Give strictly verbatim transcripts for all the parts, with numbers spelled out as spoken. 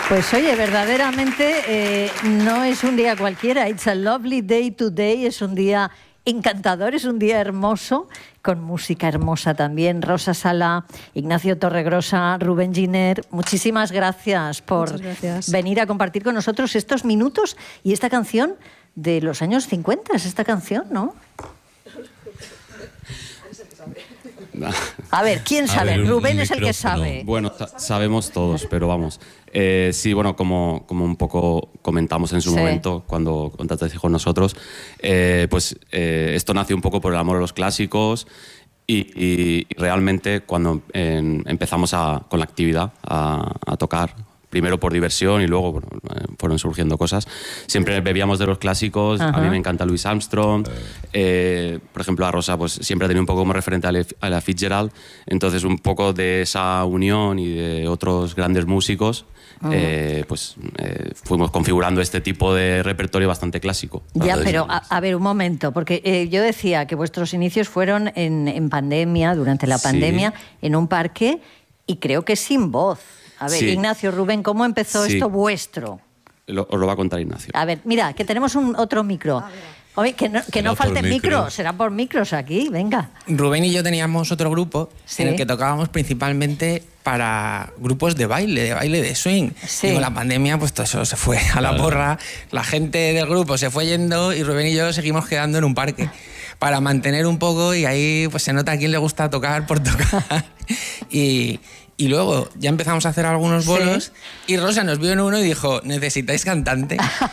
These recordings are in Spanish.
Pues oye, verdaderamente eh, no es un día cualquiera. It's a lovely day today. Es un día encantador, es un día hermoso, con música hermosa también. Rosa Sala, Ignacio Torregrosa, Rubén Giner, muchísimas gracias por gracias. venir a compartir con nosotros estos minutos y esta canción de los años cincuenta. Es esta canción, ¿no? A ver, ¿quién sabe? A ver, un, Rubén un es el que sabe. Bueno, sabemos todos, pero vamos. Eh, sí, bueno, como, como un poco comentamos en su sí. momento cuando contactaste con nosotros, eh, pues eh, esto nació un poco por el amor a los clásicos y, y, y realmente cuando eh, empezamos a, con la actividad a, a tocar, primero por diversión y luego bueno, fueron surgiendo cosas. Siempre bebíamos de los clásicos. Ajá. A mí me encanta Louis Armstrong. Eh, por ejemplo, a Rosa pues, siempre ha tenido un poco como referente a Ella Fitzgerald. Entonces, un poco de esa unión y de otros grandes músicos, eh, pues eh, fuimos configurando este tipo de repertorio bastante clásico. Ya, pero a, a ver, un momento, porque eh, yo decía que vuestros inicios fueron en, en pandemia, durante la pandemia, sí. en un parque, y creo que sin voz. A ver, sí. Ignacio, Rubén, ¿cómo empezó sí. esto vuestro? Lo, os lo va a contar Ignacio. A ver, mira, que tenemos un otro micro. Oye, que no, que no falten micros, micro. será por micros aquí, venga. Rubén y yo teníamos otro grupo sí. en el que tocábamos principalmente para grupos de baile, de baile de swing. Sí. Y con la pandemia, pues todo eso se fue a la porra, la gente del grupo se fue yendo y Rubén y yo seguimos quedando en un parque para mantener un poco y ahí pues se nota a quién le gusta tocar por tocar. y... Y luego ya empezamos a hacer algunos bolos ¿Sí? y Rosa nos vio en uno y dijo, ¿necesitáis cantante?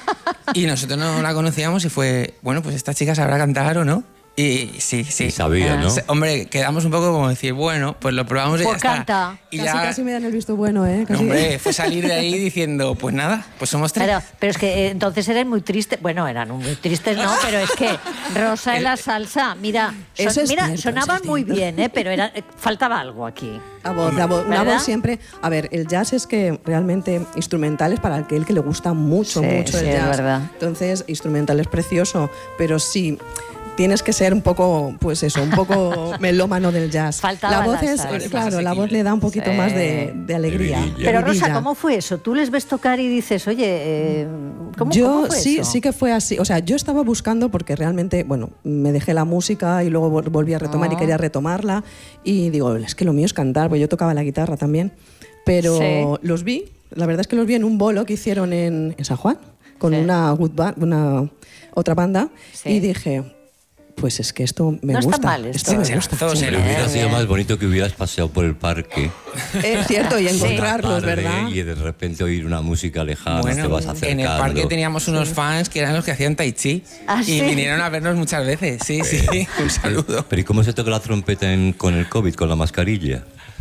Y nosotros no la conocíamos y fue, bueno, pues esta chica sabrá cantar o no. Y sí, sí. Y sabía, ¿no? Hombre, quedamos un poco como decir, bueno, pues lo probamos y pues ya canta. está. Y casi, ya... casi me dan el visto bueno, ¿eh? Casi. Hombre, fue salir de ahí diciendo, pues nada, pues somos tres. Pero, pero es que eh, entonces eran muy tristes. Bueno, eran muy tristes, no, pero es que Rosa en la salsa, mira, son, eso es mira cierto, sonaban eso es muy bien, ¿eh? Pero era, faltaba algo aquí. La voz, la voz, una ¿verdad? voz siempre... A ver, el jazz es que realmente instrumental es para aquel que le gusta mucho, sí, mucho sí, el jazz. Es verdad. Entonces, instrumental es precioso, pero sí... Tienes que ser un poco, pues eso, un poco melómano del jazz. Faltaba la voz la es, salsa. claro, la voz le da un poquito sí. más de, de alegría. De Pero de Rosa, ¿cómo fue eso? Tú les ves tocar y dices, oye, eh, ¿cómo, yo, ¿cómo fue sí, eso? sí que fue así. O sea, yo estaba buscando porque realmente, bueno, me dejé la música y luego volví a retomar oh. y quería retomarla y digo, es que lo mío es cantar, porque yo tocaba la guitarra también. Pero sí. los vi, la verdad es que los vi en un bolo que hicieron en, en San Juan con sí. una, good band, una otra banda sí. y dije... Pues es que esto me no gusta. Está mal esto. esto me gusta. Todo Pero hubiera sido más bonito que hubieras paseado por el parque. Es cierto, y encontrarlos, tarde, ¿verdad? Y de repente oír una música lejana, bueno, te vas acercando. En el parque teníamos unos sí. fans que eran los que hacían tai chi. ¿Ah, y sí? vinieron a vernos muchas veces. Sí, sí, un saludo. Pero ¿y cómo se toca la trompeta en, con el COVID, con la mascarilla?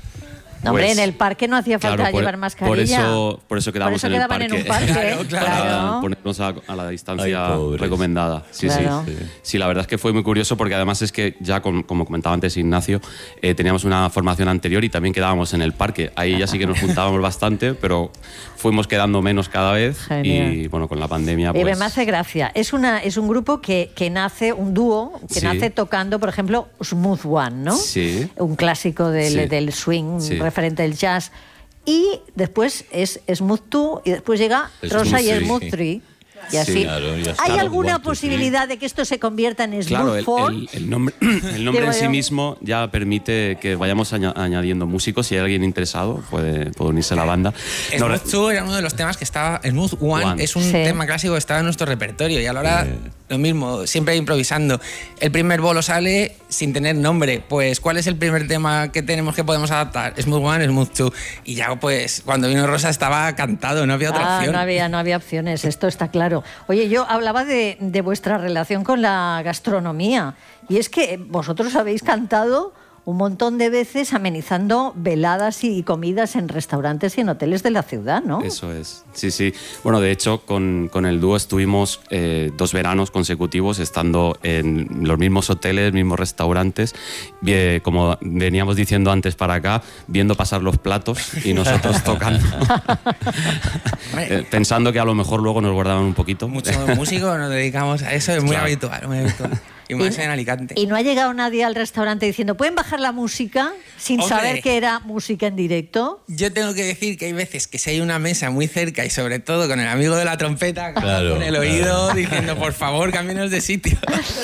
No, hombre, pues, en el parque no hacía falta claro, por, llevar mascarilla. Por eso, por eso quedamos por eso en, el quedaban parque, en un parque. Claro, claro. Para ponernos a, a la distancia Ay, recomendada. Sí, claro. sí, sí. Sí, la verdad es que fue muy curioso porque además es que ya, con, como comentaba antes Ignacio, eh, teníamos una formación anterior y también quedábamos en el parque. Ahí ya sí que nos juntábamos bastante, pero fuimos quedando menos cada vez. Genial. Y bueno, con la pandemia pues... Eh, me hace gracia. Es, una, es un grupo que, que nace, un dúo, que sí. nace tocando, por ejemplo, Smooth One, ¿no? Sí. Un clásico del, sí. del swing, sí. referente del jazz. Y después es Smooth dos y después llega Rosa y Smooth tres. Y así. Sí, claro, ya está. ¿Hay alguna One, posibilidad de que esto se convierta en Smooth Claro, el, cuatro? el, el nombre, el nombre en sí mismo ya permite que vayamos añadiendo músicos. Si hay alguien interesado, puede, puede unirse a la banda. Smooth no, dos era uno de los temas que estaba... Smooth One, One. es un sí. tema clásico que estaba en nuestro repertorio y a la hora eh. lo mismo, siempre improvisando. El primer bolo sale sin tener nombre. Pues, ¿cuál es el primer tema que tenemos que podemos adaptar? Smooth One, Smooth dos. Y ya, pues, cuando vino Rosa estaba cantado, no había otra ah, opción. No había, no había opciones, esto está claro. Oye, yo hablaba de, de vuestra relación con la gastronomía y es que vosotros habéis cantado un montón de veces amenizando veladas y comidas en restaurantes y en hoteles de la ciudad, ¿no? Eso es, sí, sí. Bueno, de hecho, con, con el dúo estuvimos eh, dos veranos consecutivos estando en los mismos hoteles, mismos restaurantes, eh, como veníamos diciendo antes para acá, viendo pasar los platos y nosotros tocando. eh, pensando que a lo mejor luego nos guardaban un poquito. Muchos músicos nos dedicamos a eso, es muy claro. habitual, muy habitual. Y más y, en Alicante. Y no ha llegado nadie al restaurante diciendo, ¿pueden bajar la música? Sin Hombre, saber que era música en directo. Yo tengo que decir que hay veces que si hay una mesa muy cerca y sobre todo con el amigo de la trompeta claro, con el oído claro. diciendo, por favor, cámbienos de sitio.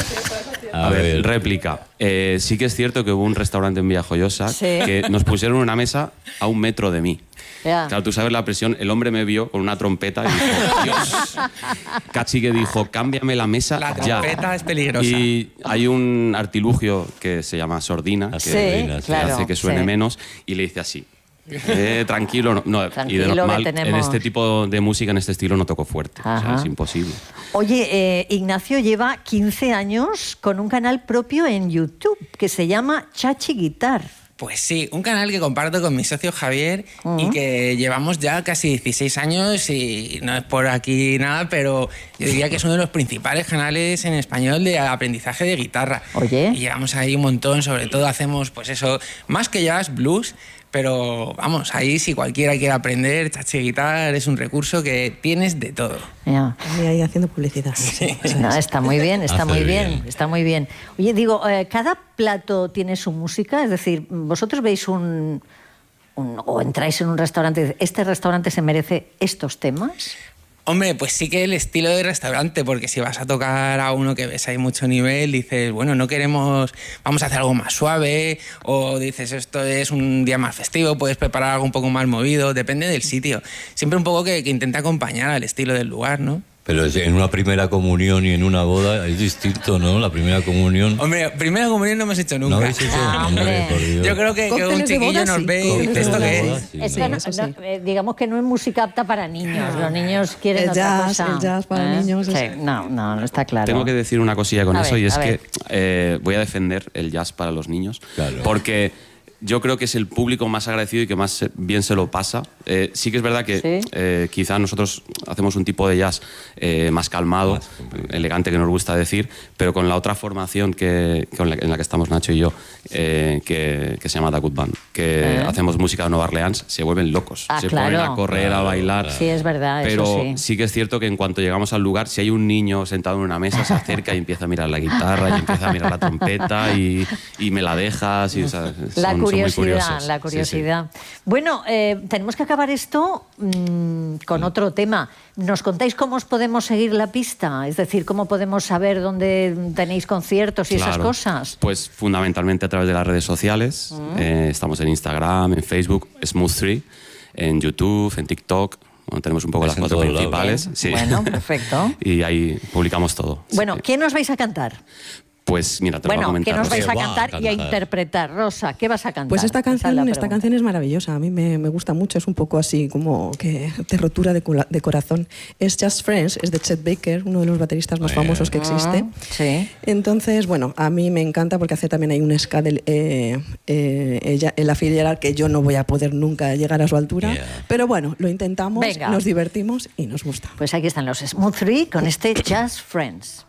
A, A ver, ver, réplica. Eh, sí que es cierto que hubo un restaurante en Villajoyosa sí. que nos pusieron una mesa a un metro de mí. Yeah. Claro, tú sabes la presión. El hombre me vio con una trompeta y dijo, Dios. Cachi que dijo, cámbiame la mesa la ya. La trompeta es peligrosa. Y hay un artilugio que se llama sordina, que, sí, que claro, hace que suene sí. menos, y le dice así. Eh, tranquilo, no, no tranquilo, y de normal, que tenemos... en este tipo de música, en este estilo, no toco fuerte. O sea, es imposible. Oye, eh, Ignacio lleva quince años con un canal propio en YouTube que se llama Chachi Guitar. Pues sí, un canal que comparto con mi socio Javier uh-huh. y que llevamos ya casi dieciséis años y no es por aquí nada, pero yo diría que es uno de los principales canales en español de aprendizaje de guitarra. Oye. Y llevamos ahí un montón, sobre todo hacemos pues eso, más que jazz, blues, pero vamos, ahí si cualquiera quiere aprender, Chachi Guitar es un recurso que tienes de todo. Yeah. Y ahí haciendo publicidad. Sí. No, está muy bien, está Hace muy bien, bien, está muy bien. Oye, digo, eh, ¿cada plato tiene su música? Es decir, vosotros veis un, un... o entráis en un restaurante y dices, ¿este restaurante se merece estos temas? Hombre, pues sí que el estilo de restaurante, porque si vas a tocar a uno que ves ahí mucho nivel, dices, bueno, no queremos, vamos a hacer algo más suave, o dices, esto es un día más festivo, puedes preparar algo un poco más movido, depende del sitio. Siempre un poco que, que intenta acompañar al estilo del lugar, ¿no? Pero en una primera comunión y en una boda es distinto, ¿no? La primera comunión... Hombre, primera comunión no hemos hecho nunca. ¿No habéis hecho? Ah, hombre, por Dios. Yo creo que, que un chiquillo nos ve y dice, ¿esto qué es? Sí, Esto no, sí. no, eh, digamos que no es música apta para niños. Los niños quieren el otra jazz, cosa. El jazz para ¿Eh? niños. Sí. Es... No, no, no está claro. Tengo que decir una cosilla con a eso ver, y es a que ver. eh, voy a defender el jazz para los niños. Claro. Porque... yo creo que es el público más agradecido y que más bien se lo pasa. Eh, sí que es verdad que ¿Sí? eh, quizá nosotros hacemos un tipo de jazz eh, más calmado, más elegante, que nos gusta decir, pero con la otra formación que, con la, en la que estamos Nacho y yo, eh, que, que se llama The Good Band, que ¿Eh? hacemos música de Nueva Orleans, se vuelven locos. Ah, se claro. ponen a correr, claro, a bailar. claro. Sí, es verdad, pero eso sí. sí que es cierto que en cuanto llegamos al lugar, si hay un niño sentado en una mesa, se acerca y empieza a mirar la guitarra y empieza a mirar la trompeta y, y me la dejas. Y, o sea, la son, curiosidad, son muy curiosos. la curiosidad. Sí, sí. Bueno, eh, tenemos que acabar esto mmm, con otro tema. ¿Nos contáis cómo os podemos seguir la pista? Es decir, ¿cómo podemos saber dónde tenéis conciertos y claro. esas cosas? Pues fundamentalmente a través de las redes sociales. Mm. Eh, estamos en Instagram, en Facebook, Smooth tres, en YouTube, en TikTok. Bueno, tenemos un poco es las cuatro principales. Sí. Bueno, perfecto. Y ahí publicamos todo. Bueno, sí. ¿qué nos vais a cantar? Pues mira, te bueno, lo voy a comentar. ¿qué nos vais a va cantar, a cantar y a interpretar? Rosa, ¿qué vas a cantar? Pues esta canción, es esta canción es maravillosa, a mí me, me gusta mucho, es un poco así como que de rotura de, de corazón. Es Just Friends, es de Chet Baker, uno de los bateristas más famosos que existe. Ah, sí. Entonces, bueno, a mí me encanta porque hace también hay un ska de eh, eh, ella, en la Fitzgerald que yo no voy a poder nunca llegar a su altura, yeah. pero bueno, lo intentamos, Venga. Nos divertimos y nos gusta. Pues aquí están los Smooth tres con este Just Friends.